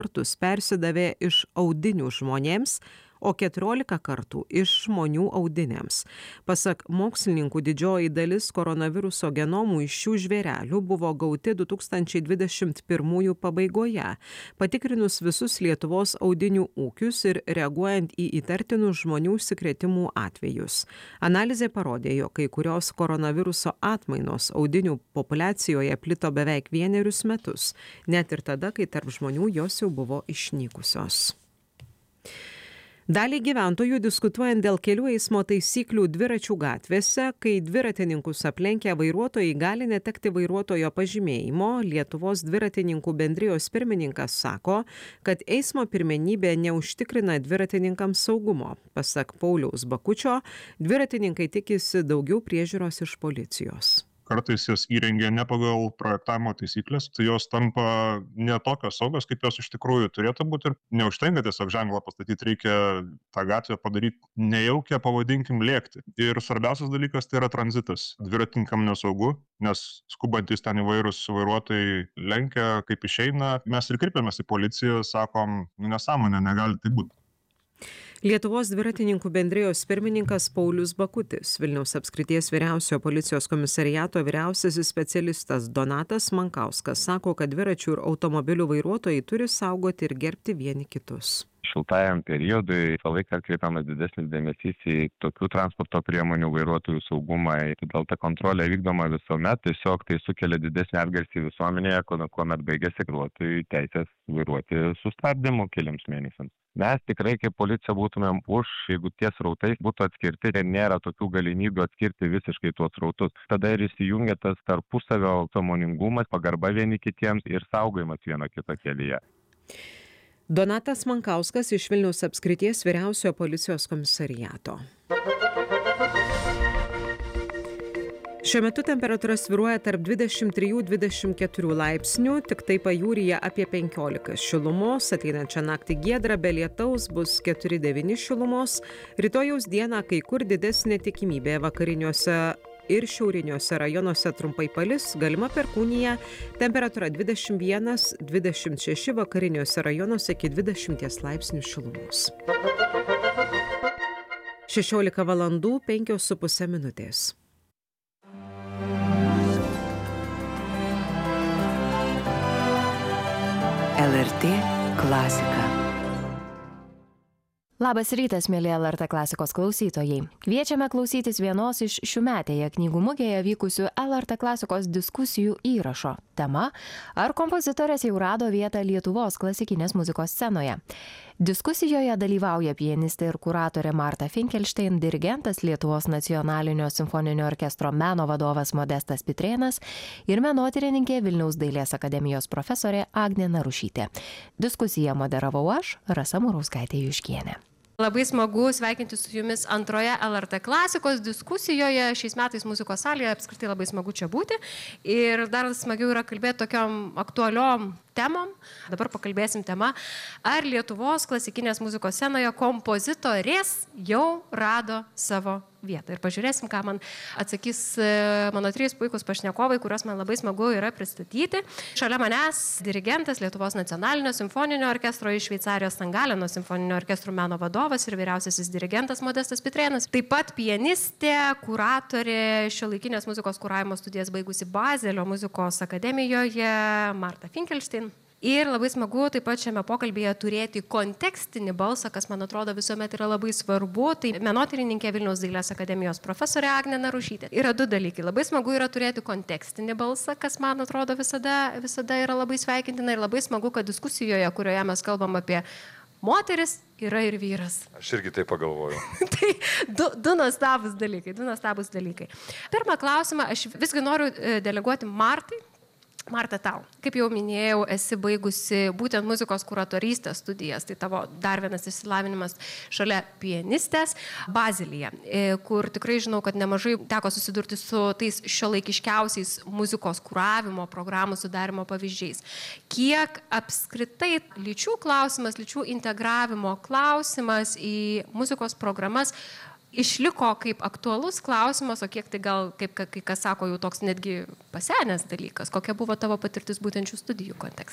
kartus persidavė iš audinių žmonėms, o 14 kartų iš žmonių audinėms. Pasak mokslininkų, didžioji dalis koronaviruso genomų iš šių žvėrelių buvo gauti 2021 pabaigoje. Patikrinus visus Lietuvos audinių ūkius ir reaguojant į įtartinus žmonių užsikrėtimų atvejus. Analizė parodė, jog kai kurios koronaviruso atmainos audinių populiacijoje plito beveik 1 metus, net ir tada, kai tarp žmonių jos jau buvo išnykusios. Dalį gyventojų diskutuojant dėl kelių eismo taisyklių dviračių gatvėse, kai dviratininkus aplenkę vairuotojai gali netekti vairuotojo pažymėjimo, Lietuvos dviratininkų bendrijos pirmininkas sako, kad eismo pirmenybė neužtikrina dviratininkams saugumo. Pasak Pauliaus Bakučio, dviratininkai tikisi daugiau priežiūros iš policijos. Kartais jas įrengia ne pagal projektavimo taisyklės, tai jos tampa ne tokios saugios, kaip jos iš tikrųjų turėtų būti. Ir neužtenka tiesiog ženklą pastatyti, reikia tą gatvę padaryti nejaukią, pavadinkim, lėkti. Ir svarbiausias dalykas tai yra tranzitas. Dviratininkam nesaugu, nes skubantis ten įvairūs vairuotojai lenkia, kaip išeina. Mes ir kreipiamės į policiją, sakom, nesąmonė, negali tai būti. Lietuvos dviratininkų bendrijos pirmininkas Paulius Bakutis, Vilniaus apskrities vyriausiojo policijos komisariato vyriausiasis specialistas Donatas Mankauskas sako, kad dviračių ir automobilių vairuotojai turi saugoti ir gerbti vieni kitus. Šiltajam periodui visą laiką atkreipiamas didesnis dėmesys į tokių transporto priemonių vairuotojų saugumą. Todėl ta kontrolė vykdoma visuomet, tiesiog tai sukelia didesnį atgarsį visuomenėje, kuomet baigėsi vairuotojų teisės vairuoti sustabdymu keliams mėnesiams. Mes tikrai kaip policija būtumėm už, jeigu tie srautai būtų atskirti ir nėra tokių galimybių atskirti visiškai tuos srautus. Tada ir įsijungia tas tarpusavio sąmoningumas, pagarba vieni kitiems ir saugojimas vieno kito kelyje. Donatas Mankauskas iš Vilniaus apskrities vyriausiojo policijos komisariato. Šiuo metu temperatūra svyruoja tarp 23–24 laipsnių, tik tai pajūryje apie 15 šilumos, ateinančią naktį giedra be lietaus bus 4–9 šilumos, rytojaus dieną kai kur didesnė tikimybė vakariniuose ir šiauriniuose rajonuose trumpai palis, galima perkūnija, temperatūra 21–26, vakariniuose rajonuose iki 20 laipsnių šilumos. 16 valandų 5,5 minutės. LRT klasika. Labas rytas, mėly LRT klasikos klausytojai. Kviečiame klausytis vienos iš šiųmetėje knygų mugėje vykusių LRT klasikos diskusijų įrašo. Tema – ar kompozitorės jau rado vietą Lietuvos klasikinės muzikos scenoje? Diskusijoje dalyvauja pianistė ir kuratorė Marta Finkelštein, dirigentas Lietuvos nacionalinio simfoninio orkestro meno vadovas Modestas Pitrėnas ir menotyrininkė Vilniaus dailės akademijos profesorė Agnė Narušytė. Diskusiją moderavau aš, Rasa Murauskaitė Juškienė. Labai smagu sveikinti su jumis antroje LRT klasikos diskusijoje. Šiais metais muzikos salėje apskritai labai smagu čia būti. Ir dar smagiau yra kalbėti tokiom aktualiom temom. Dabar pakalbėsim tema, ar Lietuvos klasikinės muzikos scenoje kompozitorės jau rado savo vietą. Ir pažiūrėsim, ką man atsakys mano 3 puikūs pašnekovai, kuriuos man labai smagu yra pristatyti. Šalia manęs dirigentas Lietuvos nacionalinio simfoninio orkestro iš Šveicarijos San Galeno simfoninio orkestrų meno vadovas ir vyriausiasis dirigentas Modestas Pitrėnas. Taip pat pianistė, kuratorė, šiuolaikinės muzikos kuravimo studijas baigusi Bazelio muzikos akademijoje Marta Finkelštein. Ir labai smagu taip pat šiame pokalbėje turėti kontekstinį balsą, kas man atrodo visuomet yra labai svarbu. Tai menotyrininkė Vilniaus dailės akademijos profesorė Agnė Narušytė. Yra 2 dalykai. Labai smagu yra turėti kontekstinį balsą, kas man atrodo visada yra labai sveikintina. Ir labai smagu, kad diskusijoje, kurioje mes kalbam apie moteris, yra ir vyras. Aš irgi tai pagalvoju. Tai du nuostabūs dalykai. Pirmą klausimą aš visgi noriu deleguoti Martai. Marta, tau, kaip jau minėjau, esi baigusi būtent muzikos kuratorystės studijas, tai tavo dar vienas išsilavinimas šalia pianistės Bazelyje, kur tikrai žinau, kad nemažai teko susidurti su tais šiuolaikiškiausiais muzikos kuravimo programų sudarimo pavyzdžiais. Kiek apskritai lyčių klausimas, lyčių integravimo klausimas į muzikos programas išliko kaip aktualus klausimas, o kiek tai gal, kaip kai kas sako, jau toks netgi pasenęs dalykas. Kokia buvo tavo patirtis būtent šių studijų kontekste?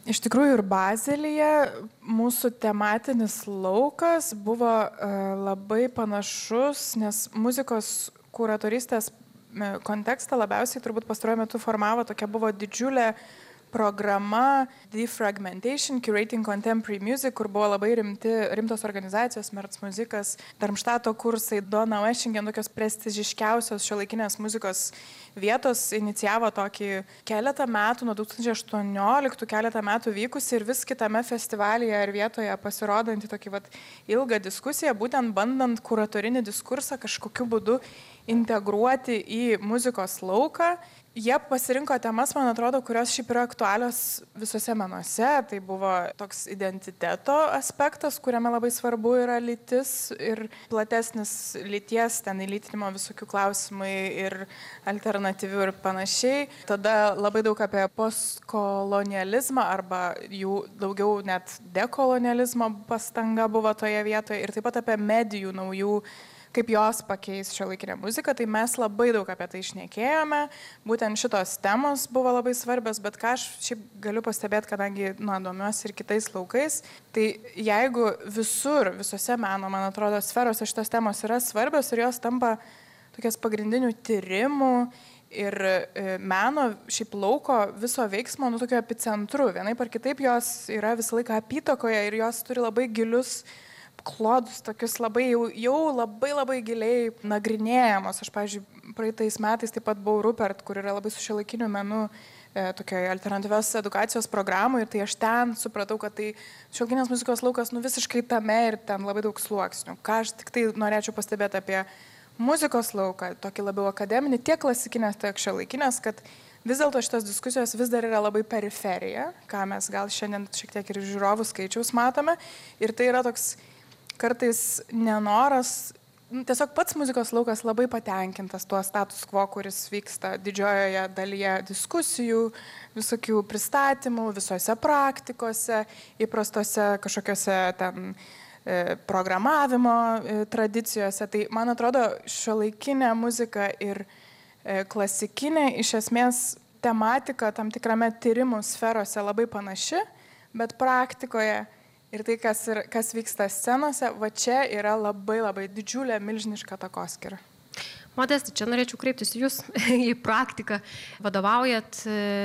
Iš tikrųjų ir Bazelyje mūsų tematinis laukas buvo labai panašus, nes muzikos kuratoristės kontekstą labiausiai turbūt pastaruoju metu formavo tokia buvo didžiulė programa Defragmentation, Curating Contemporary Music, kur buvo labai rimtos organizacijos, Merz muzikas, Darmštato kursai, Donna Washington, tokios prestižiškiausios šiuolaikinės muzikos vietos, inicijavo tokį keletą metų, nuo 2018 keletą metų vykusi ir vis kitame festivalyje ar vietoje pasirodantį tokį ilgą diskusiją, būtent bandant kuratorinį diskursą kažkokiu būdu integruoti į muzikos lauką. Jie pasirinko temas, man atrodo, kurios šiaip yra aktualios visose menuose. Tai buvo toks identiteto aspektas, kuriame labai svarbu yra lytis ir platesnis lyties, ten įlytinimo visokių klausimai ir alternatyvių ir panašiai. Tada labai daug apie postkolonializmą arba jų daugiau net dekolonializmo pastanga buvo toje vietoje ir taip pat apie medijų naujų, kaip jos pakeis šiuolaikinę muziką, tai mes labai daug apie tai šnekėjome, būtent šitos temos buvo labai svarbios, bet ką aš šiaip galiu pastebėti, kadangi domiuosi ir kitais laukais, tai jeigu visose meno, man atrodo, sferose šitos temos yra svarbios ir jos tampa tokias pagrindinių tyrimų ir meno šiaip lauko viso veiksmo, tokio epicentru, vienaip ar kitaip jos yra visą laiką apytakoje ir jos turi labai gilius klodus, tokius jau labai giliai nagrinėjamos. Aš, pavyzdžiui, praeitais metais taip pat buvau Rupert, kur yra labai su šiuolaikiniu menu tokioje alternatyvios edukacijos programų ir tai aš ten supratau, kad tai šiuolaikinės muzikos laukas visiškai tame ir ten labai daug sluoksnių. Ką aš tik tai norėčiau pastebėti apie muzikos lauką, tokį labiau akademinį, tiek klasikinės, tiek šiuolaikinės, kad vis dėlto šitos diskusijos vis dar yra labai periferija, ką mes gal šiandien šiek tiek ir žiūrovų skaičiaus matome. Ir tai yra toks kartais nenoras, tiesiog pats muzikos laukas labai patenkintas tuo status quo, kuris vyksta didžiojoje dalyje diskusijų, visokių pristatymų, visose praktikose, įprastose kažkokiose ten programavimo tradicijose. Tai man atrodo, šiuolaikinė muzika ir klasikinė iš esmės tematika tam tikrame tyrimų sferose labai panaši, bet praktikoje ir tai, kas vyksta scenose, va čia yra labai didžiulė, milžiniška takoskyra. Modestai, čia norėčiau kreiptis jūs į praktiką. Vadovaujat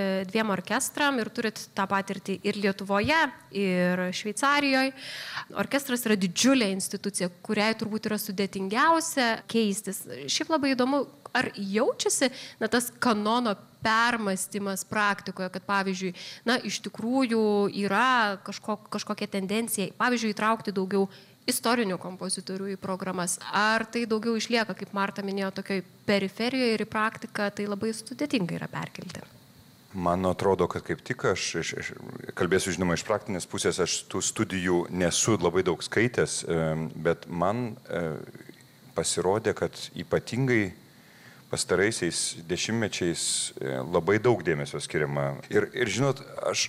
2 orkestram ir turit tą patirtį ir Lietuvoje, ir Šveicarijoje. Orkestras yra didžiulė institucija, kuriai turbūt yra sudėtingiausia keistis. Šiaip labai įdomu, ar jaučiasi tas kanono permąstymas praktikoje, kad pavyzdžiui, iš tikrųjų yra kažkokia tendencija, pavyzdžiui, įtraukti daugiau istorinių kompozitorių į programas. Ar tai daugiau išlieka, kaip Marta minėjo, tokioj periferijoje ir į praktiką tai labai sudėtinga yra perkelti? Man atrodo, kad kaip tik aš kalbėsiu, žinoma, iš praktinės pusės, aš tų studijų nesu labai daug skaitęs, bet man pasirodė, kad ypatingai pastaraisiais dešimtmečiais labai daug dėmesio skiriama. Ir žinot,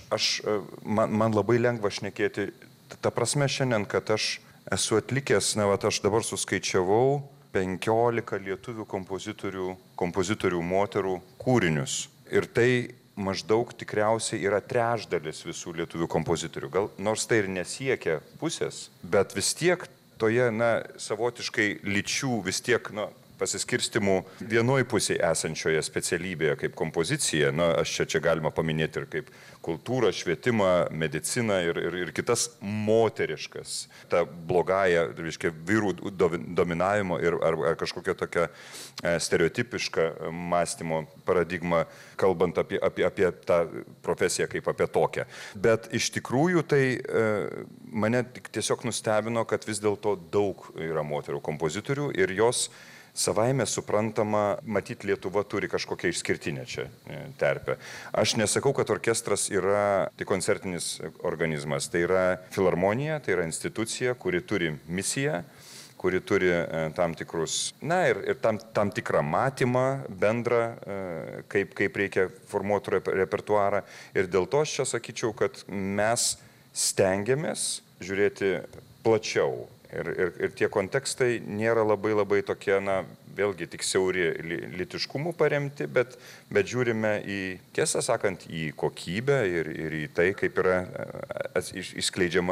man labai lengva šnekėti, ta prasme šiandien, kad aš esu atlikęs, aš dabar suskaičiavau 15 lietuvių kompozitorių moterų kūrinius. Ir tai maždaug tikriausiai yra trečdalis visų lietuvių kompozitorių. Gal nors tai ir nesiekia pusės, bet vis tiek toje, savotiškai lyčių vis tiek, pasiskirstimų vienoj pusėje esančioje specialybėje kaip kompozicija, aš čia galima paminėti ir kaip kultūrą, švietimą, mediciną ir kitas moteriškas, ta blogąją, reiškia, vyrų dominavimo ar kažkokia tokia stereotipiška mąstymo paradigma, kalbant apie tą profesiją kaip apie tokią. Bet iš tikrųjų tai mane tiesiog nustebino, kad vis dėlto daug yra moterų kompozitorių ir jos savaime suprantama, matyt, Lietuva turi kažkokią išskirtinę čia terpę. Aš nesakau, kad orkestras yra tik koncertinis organizmas. Tai yra filharmonija, tai yra institucija, kuri turi misiją, kuri turi tam tikrus, ir tam tikrą matymą bendrą, kaip reikia formuoti repertuarą. Ir dėl to aš čia sakyčiau, kad mes stengiamės žiūrėti plačiau. Ir tie kontekstai nėra labai tokie, vėlgi tik siauri lytiškumų paremti, bet žiūrime į, tiesą sakant, į kokybę ir į tai, kaip yra išskleidžiama